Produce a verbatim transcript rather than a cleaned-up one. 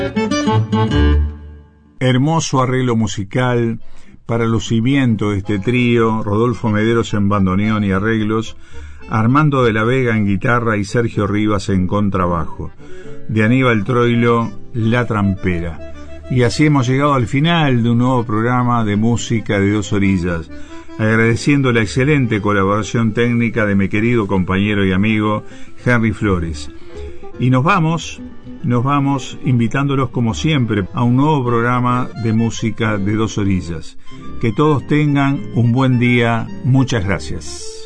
Hermoso arreglo musical para lucimiento de este trío: Rodolfo Mederos en bandoneón y arreglos, Armando de la Vega en guitarra y Sergio Rivas en contrabajo. De Aníbal Troilo, La Trampera. Y así hemos llegado al final de un nuevo programa de música de Dos Orillas, agradeciendo la excelente colaboración técnica de mi querido compañero y amigo Henry Flores. Y nos vamos, nos vamos invitándolos como siempre a un nuevo programa de música de Dos Orillas. Que todos tengan un buen día. Muchas gracias.